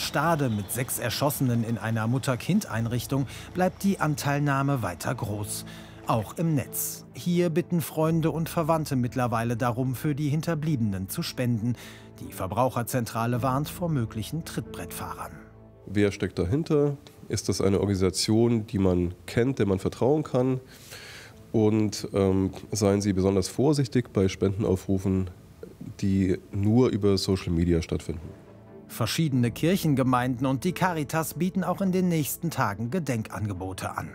Stade mit 6 Erschossenen in einer Mutter-Kind-Einrichtung bleibt die Anteilnahme weiter groß. Auch im Netz. Hier bitten Freunde und Verwandte mittlerweile darum, für die Hinterbliebenen zu spenden. Die Verbraucherzentrale warnt vor möglichen Trittbrettfahrern. Wer steckt dahinter? Ist das eine Organisation, die man kennt, der man vertrauen kann? Und seien Sie besonders vorsichtig bei Spendenaufrufen, die nur über Social Media stattfinden. Verschiedene Kirchengemeinden und die Caritas bieten auch in den nächsten Tagen Gedenkangebote an.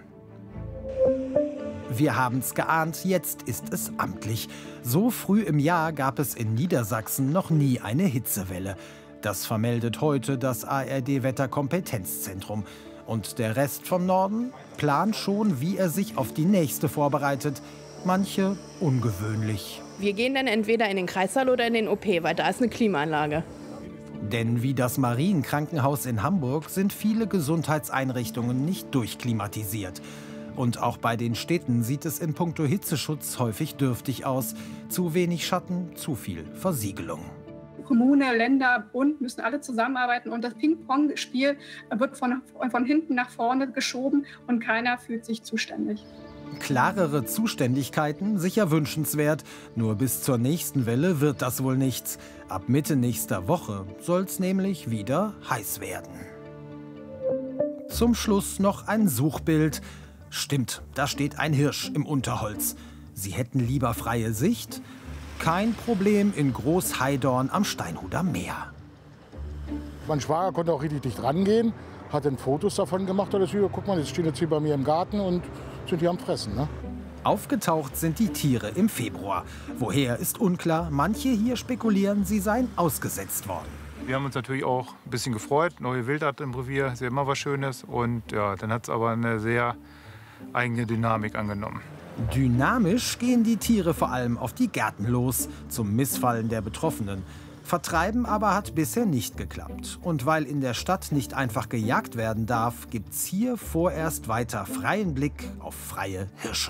Wir haben's geahnt, jetzt ist es amtlich. So früh im Jahr gab es in Niedersachsen noch nie eine Hitzewelle. Das vermeldet heute das ARD-Wetterkompetenzzentrum. Und der Rest vom Norden plant schon, wie er sich auf die nächste vorbereitet. Manche ungewöhnlich. Wir gehen dann entweder in den Kreissaal oder in den OP, weil da ist eine Klimaanlage. Denn wie das Marienkrankenhaus in Hamburg sind viele Gesundheitseinrichtungen nicht durchklimatisiert. Und auch bei den Städten sieht es in puncto Hitzeschutz häufig dürftig aus. Zu wenig Schatten, zu viel Versiegelung. Kommune, Länder, Bund müssen alle zusammenarbeiten und das Ping-Pong-Spiel wird von hinten nach vorne geschoben und keiner fühlt sich zuständig. Klarere Zuständigkeiten, sicher wünschenswert. Nur bis zur nächsten Welle wird das wohl nichts. Ab Mitte nächster Woche soll's nämlich wieder heiß werden. Zum Schluss noch ein Suchbild. Stimmt, da steht ein Hirsch im Unterholz. Sie hätten lieber freie Sicht? Kein Problem in Großheidorn am Steinhuder Meer. Mein Schwager konnte auch richtig dicht rangehen, hat dann Fotos davon gemacht. Hat gesagt, guck mal, jetzt stehen jetzt hier bei mir im Garten und sind hier am Fressen. Ne? Aufgetaucht sind die Tiere im Februar. Woher ist unklar. Manche hier spekulieren, sie seien ausgesetzt worden. Wir haben uns natürlich auch ein bisschen gefreut. Neue Wildart im Revier, ist ja immer was Schönes. Und ja, dann hat es aber eine sehr eigene Dynamik angenommen. Dynamisch gehen die Tiere vor allem auf die Gärten los, zum Missfallen der Betroffenen. Vertreiben aber hat bisher nicht geklappt. Und weil in der Stadt nicht einfach gejagt werden darf, gibt's hier vorerst weiter freien Blick auf freie Hirsche.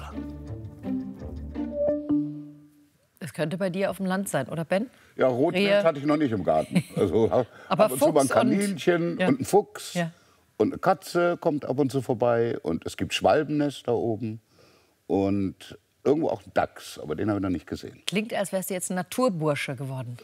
Das könnte bei dir auf dem Land sein, oder Ben? Ja, Rotwild hatte ich noch nicht im Garten. Also aber ab und zu mal ein Kaninchen und ein Fuchs. Ja. Und eine Katze kommt ab und zu vorbei. Und es gibt Schwalbennest da oben. Und irgendwo auch ein Dachs, aber den habe ich noch nicht gesehen. Klingt, als wärst du jetzt ein Naturbursche geworden.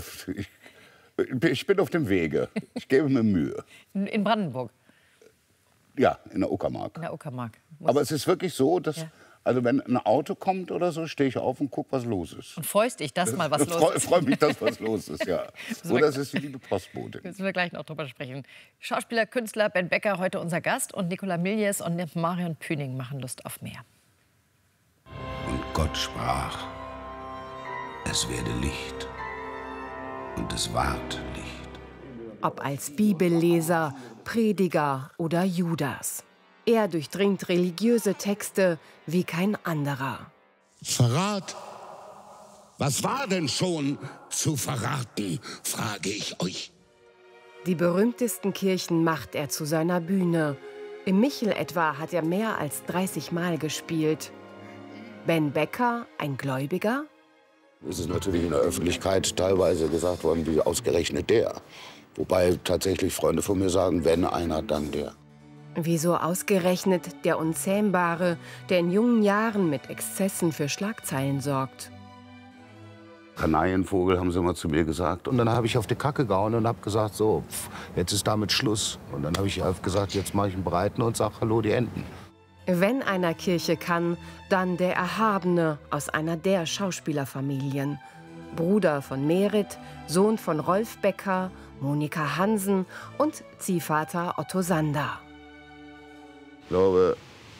Ich bin auf dem Wege. Ich gebe mir Mühe. In Brandenburg? Ja, in der Uckermark. In der Uckermark. Aber es ist wirklich so, dass... Ja. Also wenn ein Auto kommt oder so, stehe ich auf und gucke, was los ist. Und freust dich, dass mal was los ist. Freue mich, dass was los ist, ja. Oder es ist die liebe Postbotin. Müssen wir gleich noch drüber sprechen. Schauspieler, Künstler Ben Becker heute unser Gast und Nicola Miljes und Marion Püning machen Lust auf mehr. Und Gott sprach, es werde Licht. Und es ward Licht. Ob als Bibelleser, Prediger oder Judas. Er durchdringt religiöse Texte wie kein anderer. Verrat? Was war denn schon zu verraten, frage ich euch. Die berühmtesten Kirchen macht er zu seiner Bühne. Im Michel etwa hat er mehr als 30 Mal gespielt. Ben Becker, ein Gläubiger? Es ist natürlich in der Öffentlichkeit teilweise gesagt worden, wie ausgerechnet der. Wobei tatsächlich Freunde von mir sagen, wenn einer, dann der. Wieso ausgerechnet der Unzähmbare, der in jungen Jahren mit Exzessen für Schlagzeilen sorgt? Kanarienvogel, haben sie immer zu mir gesagt. Und dann habe ich auf die Kacke gehauen und habe gesagt, so, jetzt ist damit Schluss. Und dann habe ich gesagt, jetzt mache ich einen Breiten und sage, hallo, die Enten. Wenn einer Kirche kann, dann der Erhabene aus einer der Schauspielerfamilien. Bruder von Merit, Sohn von Rolf Becker, Monika Hansen und Ziehvater Otto Sander. Ich glaube,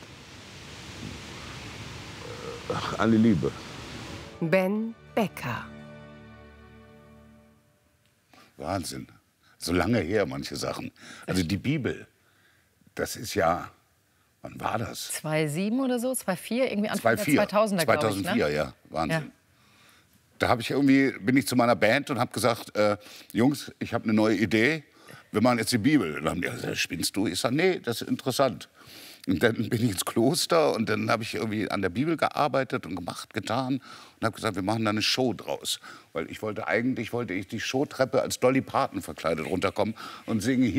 an die Liebe. Ben Becker. Wahnsinn. So lange her, manche Sachen. Also die Bibel, das ist ja, wann war das? 2007 oder so, 2004, irgendwie Anfang der 2000er, 2004, glaube ich, ne? Ja, Wahnsinn. Ja. Da bin ich zu meiner Band und habe gesagt, Jungs, ich habe eine neue Idee, wir machen jetzt die Bibel. Und dann haben die gesagt, spinnst du? Ich sage, nee, das ist interessant. Und dann bin ich ins Kloster und dann habe ich irgendwie an der Bibel gearbeitet und gemacht, getan und habe gesagt, wir machen da eine Show draus. Weil ich wollte die Showtreppe als Dolly Parton verkleidet runterkommen und singe